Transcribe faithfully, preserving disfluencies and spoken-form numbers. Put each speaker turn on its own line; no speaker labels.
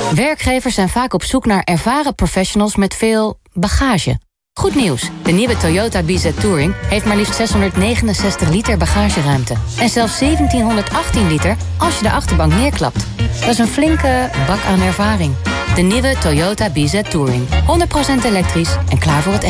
Werkgevers zijn vaak op zoek naar ervaren professionals met veel bagage. Goed nieuws, de nieuwe Toyota B Z Touring heeft maar liefst zeshonderdnegenenzestig liter bagageruimte. En zelfs zeventienhonderdachttien liter als je de achterbank neerklapt. Dat is een flinke bak aan ervaring. De nieuwe Toyota B Z Touring. honderd procent elektrisch en klaar voor het